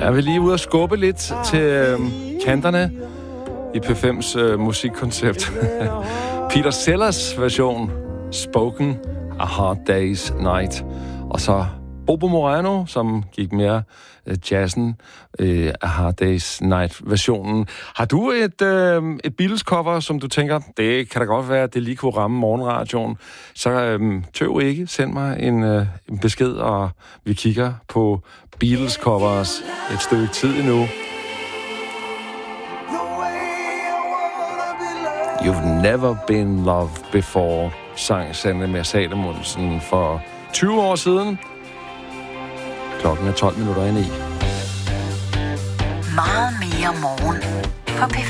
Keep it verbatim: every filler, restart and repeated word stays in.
er vi lige ude at skubbe lidt til øh, kanterne i P fems øh, musikkoncept. Peter Sellers version, Spoken, A Hard Day's Night. Og så Bobo Morano, som gik mere øh, jazzen, øh, A Hard Day's Night-versionen. Har du et, øh, et Beatles-cover, som du tænker, det kan da godt være, at det lige kunne ramme morgenradioen, så øh, tøv ikke, send mig en, øh, en besked, og vi kigger på Beatles-covers et stykke tid endnu. You've never been loved before, sang Sanne med Salomonsen for tyve år siden. Klokken er tolv minutter ind i. Meget mere morgen på P